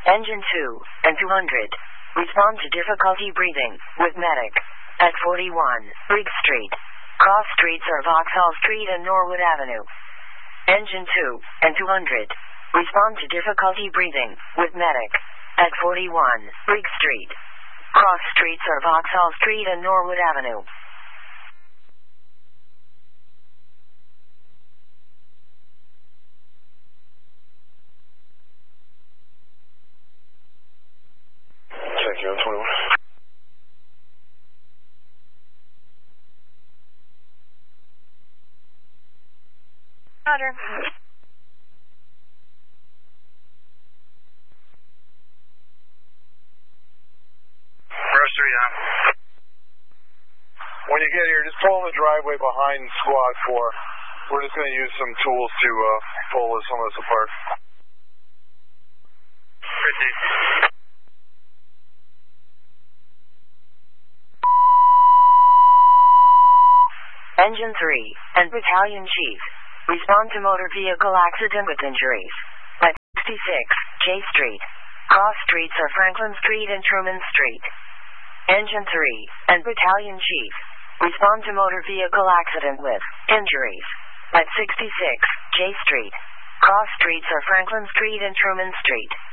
Engine 2 and 200. Respond to difficulty breathing with medic. At 41, Riggs Street. Cross streets are Vauxhall Street and Norwood Avenue. Engine 2 and 200. Respond to difficulty breathing with medic. At 41, Riggs Street. Cross streets are Vauxhall Street and Norwood Avenue. Check you on 21. Roger. When you get here, just pull in the driveway behind Squad 4. We're just going to use some tools to pull some of this apart. Engine 3 and Battalion Chief. Respond to motor vehicle accident with injuries. At 66 J Street. Cross streets are Franklin Street and Truman Street. Engine 3 and Battalion Chief. Respond to motor vehicle accident with injuries. At 66 J Street. Cross streets are Franklin Street and Truman Street.